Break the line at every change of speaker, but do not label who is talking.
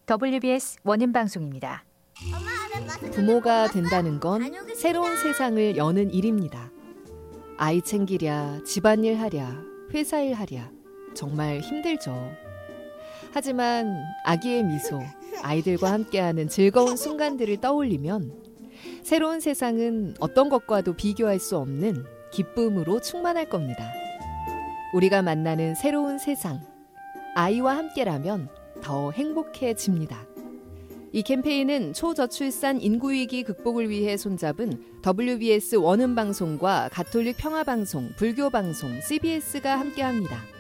WBS 원음 방송입니다.
부모가 된다는 건 새로운 세상을 여는 일입니다. 아이 챙기랴, 집안일 하랴, 회사일 하랴, 정말 힘들죠. 하지만 아기의 미소, 아이들과 함께하는 즐거운 순간들을 떠올리면 새로운 세상은 어떤 것과도 비교할 수 없는 기쁨으로 충만할 겁니다. 우리가 만나는 새로운 세상, 아이와 함께라면 더 행복해집니다. 이 캠페인은 초저출산 인구위기 극복을 위해 손잡은 WBS 원음방송과 가톨릭 평화방송, 불교방송, CBS가 함께합니다.